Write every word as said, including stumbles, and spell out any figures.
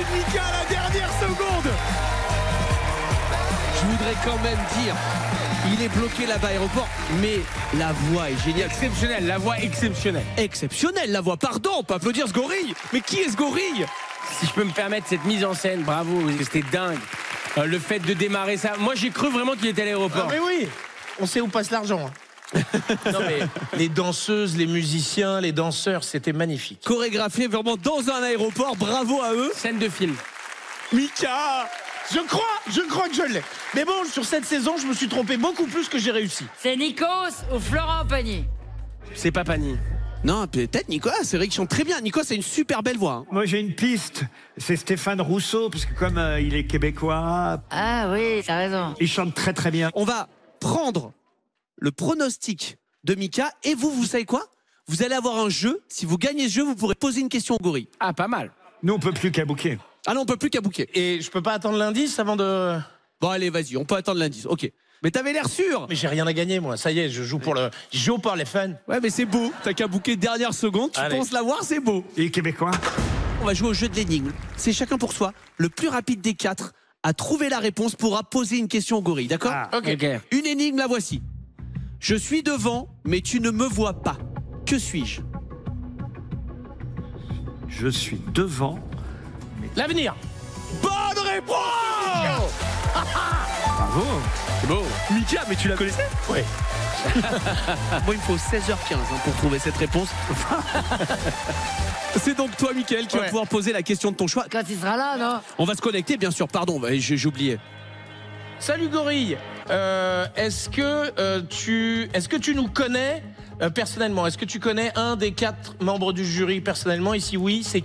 Mika à la dernière seconde. Je voudrais quand même dire, il est bloqué là-bas aéroport, mais la voix est géniale. Exceptionnelle, la voix exceptionnelle. Exceptionnelle la voix, pardon, on peut applaudir ce gorille. Mais qui est ce gorille? Si je peux me permettre cette mise en scène, bravo, c'était dingue. Euh, le fait de démarrer ça, moi j'ai cru vraiment qu'il était à l'aéroport. Ah mais oui, on sait où passe l'argent. Hein. Non mais les danseuses, les musiciens, les danseurs, c'était magnifique. Chorégraphié vraiment dans un aéroport, bravo à eux. Scène de film. Mika, je crois, je crois que je l'ai. Mais bon, sur cette saison, je me suis trompé beaucoup plus que j'ai réussi. C'est Nikos ou Florent Pagny? C'est pas Pagny. Non, peut-être Nicolas, c'est vrai qu'il chante très bien. Nicolas, c'est une super belle voix. Hein. Moi, j'ai une piste. C'est Stéphane Rousseau, parce que comme euh, il est québécois, Ah oui, t'as raison. il chante très très bien. On va prendre le pronostic de Mika et vous, vous savez quoi? Vous allez avoir un jeu. Si vous gagnez ce jeu, vous pourrez poser une question au gorille. Ah, pas mal. Nous, on peut plus qu'abouquer. Ah non, on peut plus qu'à bouquer. Et je peux pas attendre l'indice avant de... Bon, allez, vas-y, on peut attendre l'indice. Ok. Mais t'avais l'air sûr. Mais j'ai rien à gagner, moi. Ça y est, je joue pour le... Je joue pour les fans. Ouais, mais c'est beau. T'as qu'à bouquer dernière seconde. Tu Allez. penses l'avoir, c'est beau. Et québécois? On va jouer au jeu de l'énigme. C'est chacun pour soi. Le plus rapide des quatre à trouver la réponse pourra poser une question au gorille, d'accord? Ah. Ok. Ok. Une énigme, la voici. Je suis devant, mais tu ne me vois pas. Que suis-je? Je suis devant. L'avenir. Bonne réponse! Bravo. C'est beau. Mika, mais tu la connaissais? Ouais. Moi, il me faut seize heures quinze hein, pour trouver cette réponse. C'est donc toi, Mickaël, qui Ouais. va pouvoir poser la question de ton choix. Quand il sera là, non? On va se connecter, bien sûr. Pardon, bah, j'ai j'ai oublié. Salut Gorille. Euh, est-ce que euh, tu, est-ce que tu nous connais euh, personnellement? Est-ce que tu connais un des quatre membres du jury personnellement? Et si oui, c'est qui?